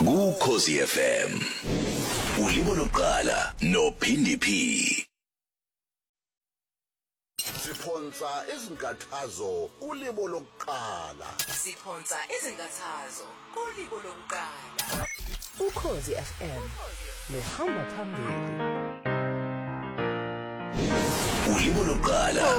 Ukhosi FM ulimo lokuqala noPhindi P. Siphonsa izinkathazo ulimo lokuqala. Siphonsa izinkathazo kulimo lokuqala. Ukhosi FM lehamba phambili. Ulimo lokuqala